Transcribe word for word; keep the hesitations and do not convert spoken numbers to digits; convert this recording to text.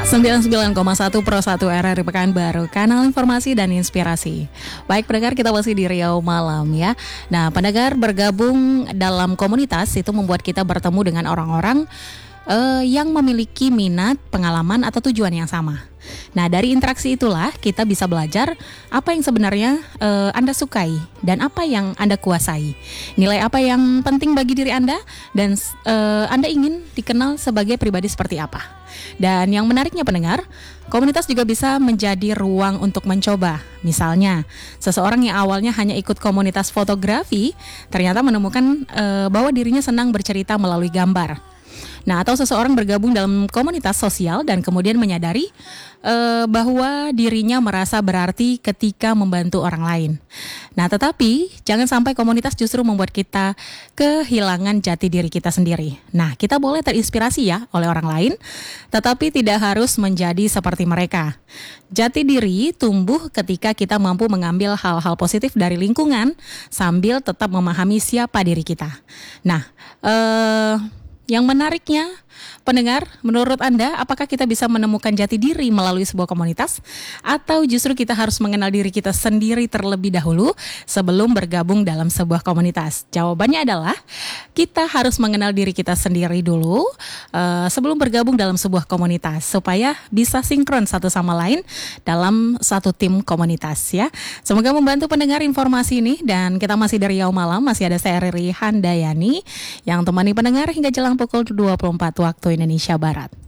sembilan puluh sembilan koma satu Pro satu R R I Pekanbaru, kanal informasi dan inspirasi. Baik pendengar, kita masih di Riau Malam ya. Nah pendengar, bergabung dalam komunitas itu membuat kita bertemu dengan orang-orang uh, yang memiliki minat, pengalaman atau tujuan yang sama. Nah dari interaksi itulah kita bisa belajar apa yang sebenarnya uh, Anda sukai dan apa yang Anda kuasai. Nilai apa yang penting bagi diri Anda dan uh, Anda ingin dikenal sebagai pribadi seperti apa. Dan yang menariknya pendengar, komunitas juga bisa menjadi ruang untuk mencoba. Misalnya, seseorang yang awalnya hanya ikut komunitas fotografi ternyata menemukan uh, bahwa dirinya senang bercerita melalui gambar. Nah, atau seseorang bergabung dalam komunitas sosial dan kemudian menyadari uh, bahwa dirinya merasa berarti ketika membantu orang lain. Nah, tetapi jangan sampai komunitas justru membuat kita kehilangan jati diri kita sendiri. Nah, kita boleh terinspirasi ya oleh orang lain, tetapi tidak harus menjadi seperti mereka. Jati diri tumbuh ketika kita mampu mengambil hal-hal positif dari lingkungan sambil tetap memahami siapa diri kita. Nah, eh... yang menariknya, pendengar, menurut Anda, apakah kita bisa menemukan jati diri melalui sebuah komunitas? Atau justru kita harus mengenal diri kita sendiri terlebih dahulu sebelum bergabung dalam sebuah komunitas? Jawabannya adalah, kita harus mengenal diri kita sendiri dulu uh, sebelum bergabung dalam sebuah komunitas, supaya bisa sinkron satu sama lain dalam satu tim komunitas ya. Semoga membantu pendengar informasi ini, dan kita masih dari Riau Malam, masih ada saya Riri Handayani yang temani pendengar hingga jelang pukul dua puluh empat waktu Indonesia Barat.